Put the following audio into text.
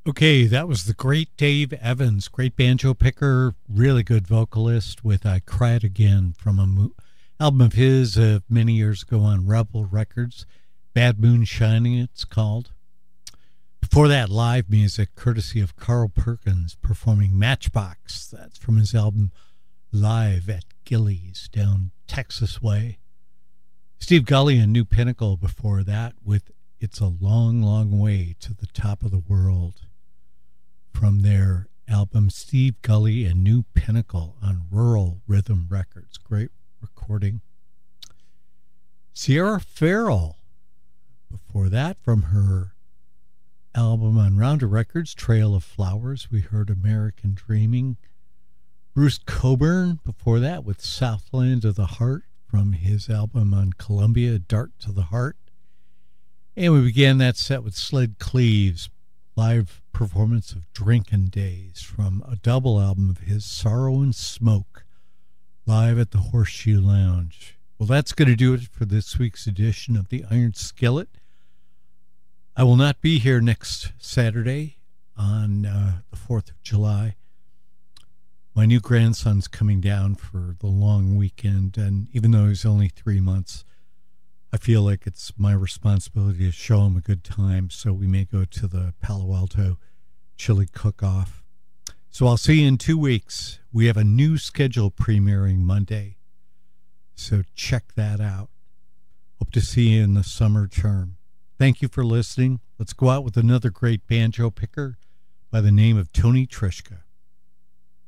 Okay, that was the great Dave Evans, great banjo picker, really good vocalist with I Cried Again from a album of his many years ago on Rebel Records. Bad Moon Shining, it's called. Before that, live music courtesy of Carl Perkins performing Matchbox. That's from his album Live at Gillies down Texas Way. Steve Gully and New Pinnacle before that with It's a Long, Long Way to the Top of the World from their album Steve Gully and New Pinnacle on Rural Rhythm Records. Great recording. Sierra Farrell before that from her album on Rounder Records, Trail of Flowers, we heard American Dreaming. Bruce Coburn before that with Southland of the Heart from his album on Columbia, Dart to the Heart. And we began that set with Sled Cleaves, live performance of Drinkin' Days from a double album of his, Sorrow and Smoke, live at the Horseshoe Lounge. Well, that's going to do it for this week's edition of the Iron Skillet. I will not be here next Saturday on the 4th of July. My new grandson's coming down for the long weekend, and even though he's only 3 months, I feel like it's my responsibility to show him a good time, so we may go to the Palo Alto Chili Cook-Off. So I'll see you in 2 weeks. We have a new schedule premiering Monday, so check that out. Hope to see you in the summer term. Thank you for listening. Let's go out with another great banjo picker by the name of Tony Trischka.